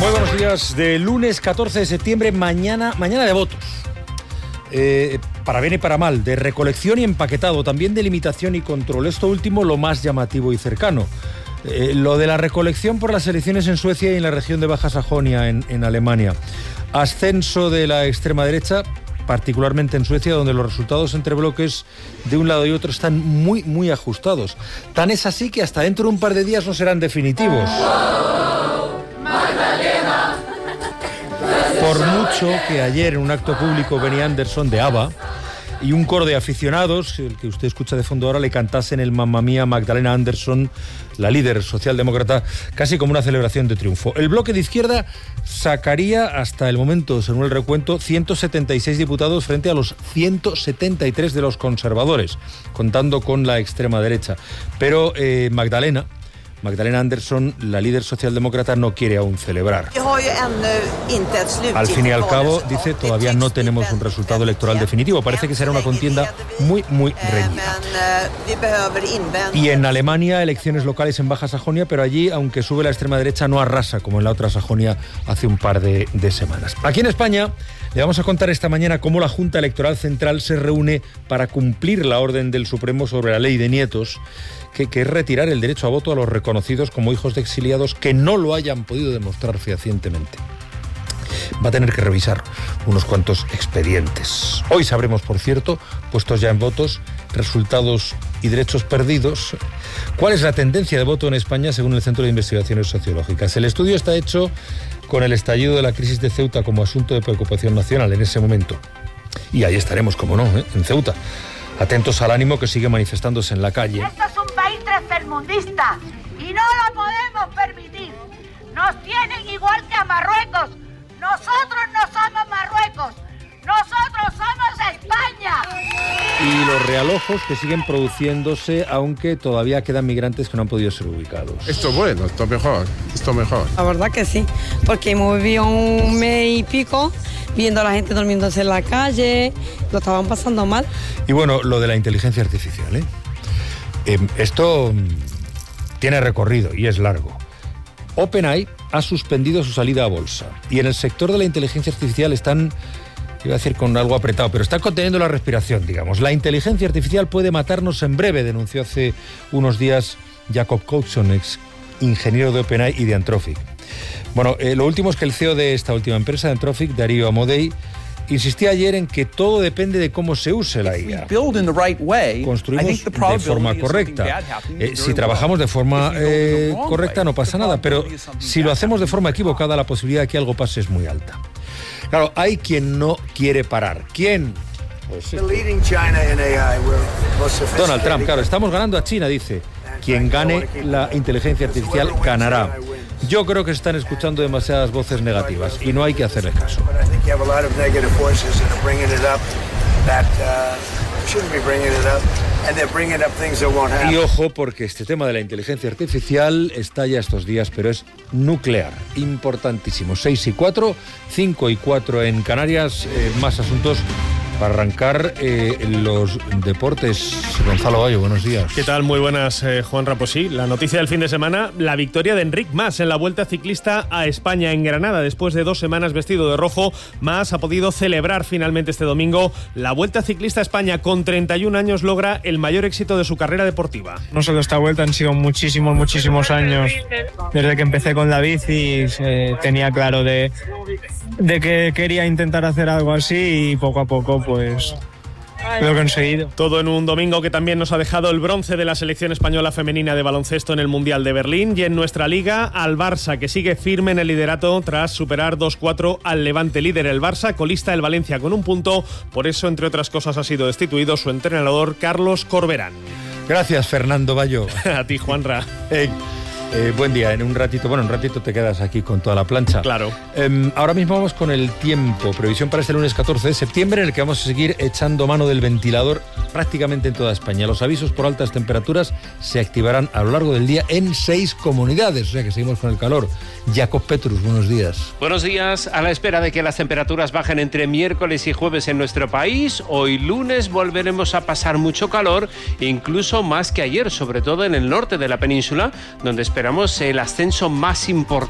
Muy buenos días. De lunes 14 de septiembre, mañana de votos. Para bien y para mal, de recolección y empaquetado, también de limitación y control. Esto último lo más llamativo y cercano. Lo de la recolección por las elecciones en Suecia y en la región de Baja Sajonia, en Alemania. Ascenso de la extrema derecha, particularmente en Suecia, donde los resultados entre bloques de un lado y otro están muy, muy ajustados. Tan es así que hasta dentro de un par de días no serán definitivos. Por mucho que ayer en un acto público Benny Andersson de ABBA y un coro de aficionados, el que usted escucha de fondo ahora, le cantasen el Mamma Mía Magdalena Andersson, la líder socialdemócrata, casi como una celebración de triunfo. El bloque de izquierda sacaría hasta el momento, según el recuento, 176 diputados frente a los 173 de los conservadores, contando con la extrema derecha. Pero Magdalena Andersson, la líder socialdemócrata, no quiere aún celebrar. Al fin y al cabo, dice, todavía no tenemos un resultado electoral definitivo. Parece que será una contienda muy, muy reñida. Y en Alemania, elecciones locales en Baja Sajonia, pero allí, aunque sube la extrema derecha, no arrasa como en la otra Sajonia hace un par de semanas. Aquí en España, le vamos a contar esta mañana cómo la Junta Electoral Central se reúne para cumplir la orden del Supremo sobre la ley de nietos, que es retirar el derecho a voto a los reconocidos como hijos de exiliados que no lo hayan podido demostrar fehacientemente. Va a tener que revisar unos cuantos expedientes. Hoy sabremos, por cierto, puestos ya en votos, resultados y derechos perdidos, cuál es la tendencia de voto en España según el Centro de Investigaciones Sociológicas. El estudio está hecho con el estallido de la crisis de Ceuta como asunto de preocupación nacional en ese momento. Y ahí estaremos, como no, en Ceuta. Atentos al ánimo que sigue manifestándose en la calle. Esto es un país tercermundista y no lo podemos permitir. Nos tienen igual que a Marruecos. Nosotros no somos Marruecos. Nosotros somos España. Y los realojos que siguen produciéndose, aunque todavía quedan migrantes que no han podido ser ubicados. Esto es bueno, esto mejor. La verdad que sí, porque hemos vivido un mes y pico viendo a la gente durmiéndose en la calle, lo estaban pasando mal. Y bueno, lo de la inteligencia artificial, esto tiene recorrido y es largo. OpenAI ha suspendido su salida a bolsa y en el sector de la inteligencia artificial están, iba a decir con algo apretado, pero están conteniendo la respiración, digamos. La inteligencia artificial puede matarnos en breve, denunció hace unos días Jacob Coulson, ex ingeniero de OpenAI y de Anthropic. Bueno, lo último es que el CEO de esta última empresa, de Anthropic, Darío Amodei, insistía ayer en que todo depende de cómo se use la IA. Construimos de forma correcta. Si trabajamos de forma correcta no pasa nada, pero si lo hacemos de forma equivocada, la posibilidad de que algo pase es muy alta. Claro, hay quien no quiere parar. ¿Quién? Pues Donald Trump, claro, estamos ganando a China, dice. Quien gane la inteligencia artificial ganará. Yo creo que se están escuchando demasiadas voces negativas y no hay que hacerles caso. Y ojo, porque este tema de la inteligencia artificial está ya estos días, pero es nuclear, importantísimo. 6:04, 5:04 en Canarias, más asuntos para arrancar los deportes. Gonzalo Bayo, buenos días. ¿Qué tal? Muy buenas, Juanra. Pues sí, la noticia del fin de semana, la victoria de Enric Mas en la Vuelta Ciclista a España en Granada. Después de 2 semanas vestido de rojo, Mas ha podido celebrar finalmente este domingo la Vuelta Ciclista a España. Con 31 años logra el mayor éxito de su carrera deportiva. No solo esta vuelta, han sido muchísimos años. Desde que empecé con la bici tenía claro de que quería intentar hacer algo así y poco a poco pues lo he conseguido. Todo en un domingo que también nos ha dejado el bronce de la selección española femenina de baloncesto en el Mundial de Berlín, y en nuestra liga al Barça, que sigue firme en el liderato tras superar 2-4 al Levante. Líder el Barça, colista el Valencia con 1 punto, por eso entre otras cosas ha sido destituido su entrenador Carlos Corberán. Gracias, Fernando Bayo. A ti, Juanra. Buen día, en un ratito te quedas aquí con toda la plancha. Claro. Ahora mismo vamos con el tiempo, previsión para este lunes 14 de septiembre, en el que vamos a seguir echando mano del ventilador prácticamente en toda España. Los avisos por altas temperaturas se activarán a lo largo del día en 6 comunidades, o sea que seguimos con el calor. Jacob Petrus, buenos días. Buenos días. A la espera de que las temperaturas bajen entre miércoles y jueves en nuestro país, hoy lunes volveremos a pasar mucho calor, incluso más que ayer, sobre todo en el norte de la península, donde esperamos el ascenso más importante